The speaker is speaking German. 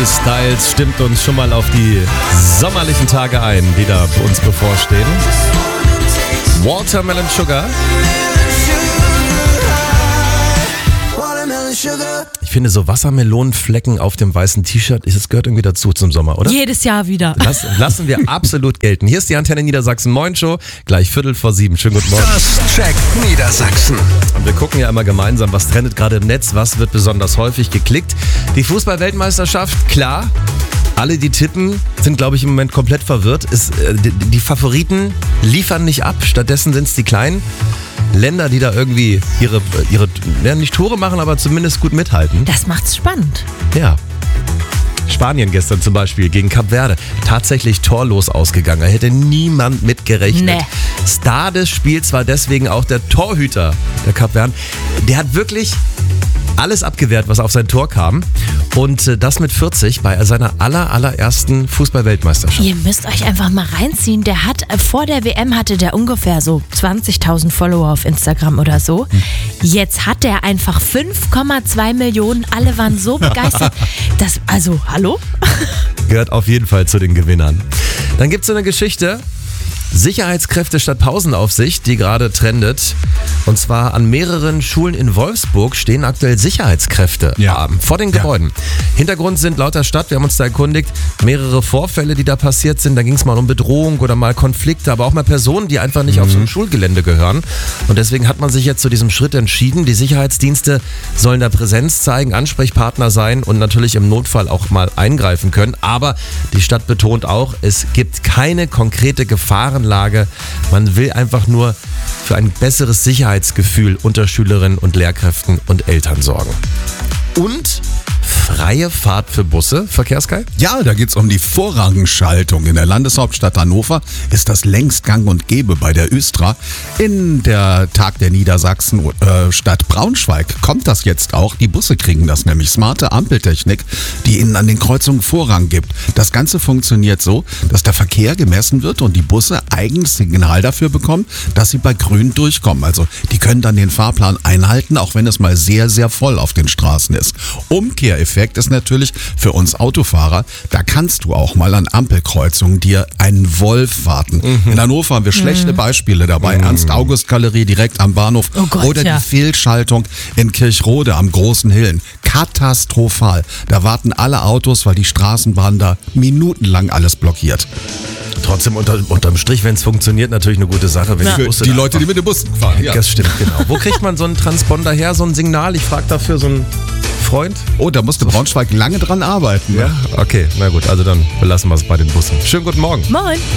Harry Styles stimmt uns schon mal auf die sommerlichen Tage ein, die da uns bevorstehen. Watermelon Sugar. Ich finde, so Wassermelonenflecken auf dem weißen T-Shirt, das gehört irgendwie dazu zum Sommer, oder? Jedes Jahr wieder. Lassen wir absolut gelten. Hier ist die Antenne Niedersachsen Moin Show, gleich 6:45. Schönen guten Morgen. Das checkt Niedersachsen. Und wir gucken ja immer gemeinsam, was trendet gerade im Netz, was wird besonders häufig geklickt. Die Fußball-Weltmeisterschaft, klar. Alle, die tippen, sind, glaube ich, im Moment komplett verwirrt. Die Favoriten liefern nicht ab. Stattdessen sind es die kleinen Länder, die da irgendwie ihre nicht Tore machen, aber zumindest gut mithalten. Das macht's spannend. Ja. Spanien gestern zum Beispiel gegen Kap Verde. Tatsächlich torlos ausgegangen. Da hätte niemand mit gerechnet. Nee. Star des Spiels war deswegen auch der Torhüter der Kap Verden. Der hat wirklich alles abgewehrt, was auf sein Tor kam. Und das mit 40 bei seiner allerersten Fußball-Weltmeisterschaft. Ihr müsst euch einfach mal reinziehen. Der hat vor der WM hatte der ungefähr so 20.000 Follower auf Instagram oder so. Jetzt hat der einfach 5,2 Millionen. Alle waren so begeistert. Hallo? Gehört auf jeden Fall zu den Gewinnern. Dann gibt es so eine Geschichte. Sicherheitskräfte statt Pausenaufsicht, die gerade trendet. Und zwar an mehreren Schulen in Wolfsburg stehen aktuell Sicherheitskräfte vor den Gebäuden. Hintergrund sind laut der Stadt, wir haben uns da erkundigt, mehrere Vorfälle, die da passiert sind. Da ging es mal um Bedrohung oder mal Konflikte, aber auch mal Personen, die einfach nicht auf so ein Schulgelände gehören. Und deswegen hat man sich jetzt zu diesem Schritt entschieden. Die Sicherheitsdienste sollen da Präsenz zeigen, Ansprechpartner sein und natürlich im Notfall auch mal eingreifen können. Aber die Stadt betont auch, es gibt keine konkrete Gefahrenlage. Man will einfach nur für ein besseres Sicherheitsgefühl unter Schülerinnen und Lehrkräften und Eltern sorgen. Und freie Fahrt für Busse, Verkehrskai? Ja, da geht's um die Vorrangschaltung. In der Landeshauptstadt Hannover ist das längst gang und gäbe bei der Östra. In der Tag der Niedersachsen Stadt Braunschweig kommt das jetzt auch. Die Busse kriegen das, nämlich smarte Ampeltechnik, die ihnen an den Kreuzungen Vorrang gibt. Das Ganze funktioniert so, dass der Verkehr gemessen wird und die Busse eigenes Signal dafür bekommen, dass sie bei Grün durchkommen. Also die können dann den Fahrplan einhalten, auch wenn es mal sehr, sehr voll auf den Straßen ist. Umkehreffekt ist natürlich für uns Autofahrer, da kannst du auch mal an Ampelkreuzungen dir einen Wolf warten. In Hannover haben wir schlechte Beispiele dabei. Ernst-August-Galerie direkt am Bahnhof oder die Fehlschaltung in Kirchrode am Großen Hillen. Katastrophal. Da warten alle Autos, weil die Straßenbahn da minutenlang alles blockiert. Trotzdem unterm Strich, wenn es funktioniert, natürlich eine gute Sache. Wenn die Busse die Leute, die mit den Bussen fahren. Das stimmt, genau. Wo kriegt man so einen Transponder her, so ein Signal? Ich frage dafür so einen Freund. Oh, da musste Braunschweig lange dran arbeiten. Ja, okay, na gut, also dann belassen wir es bei den Bussen. Schönen guten Morgen. Moin.